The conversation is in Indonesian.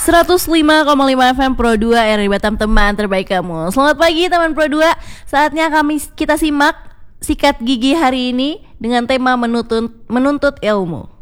105,5 FM Pro 2 RRI Batam, teman terbaik kamu. Selamat pagi teman Pro 2. Saatnya kita simak sikat gigi hari ini dengan tema menuntut ilmu.